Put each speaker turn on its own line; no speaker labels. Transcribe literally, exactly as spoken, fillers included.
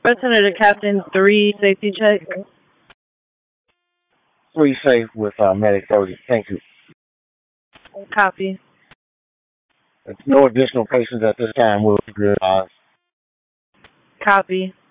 Center to Captain three, safety check.
Three safe with uh, medic thirty. Thank you.
Copy.
No additional patients at this time will be advised.
Copy.